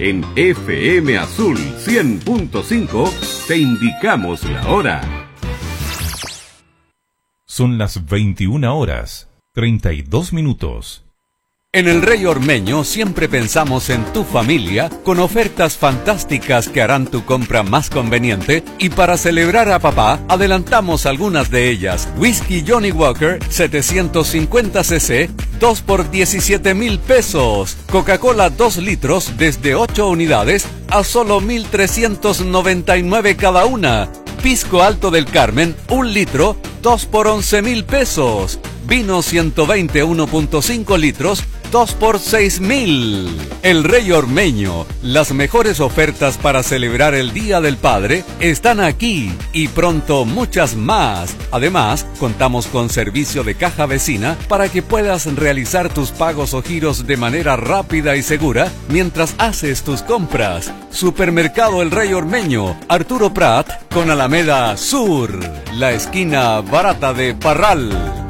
En FM Azul 100.5 te indicamos la hora. Son las 21:32. En el Rey Ormeño siempre pensamos en tu familia con ofertas fantásticas que harán tu compra más conveniente, y para celebrar a papá adelantamos algunas de ellas. Whisky Johnny Walker 750 cc 2 por 17,000 pesos. Coca-Cola 2 litros desde 8 unidades a solo 1,399 cada una. Pisco Alto del Carmen 1 litro 2 por 11,000 pesos. Vino 120 1.5 litros 2 por 6,000. El Rey Ormeño, las mejores ofertas para celebrar el Día del Padre están aquí, y pronto muchas más. Además, contamos con servicio de caja vecina para que puedas realizar tus pagos o giros de manera rápida y segura mientras haces tus compras. Supermercado El Rey Ormeño, Arturo Prat con Alameda Sur, la esquina barata de Parral.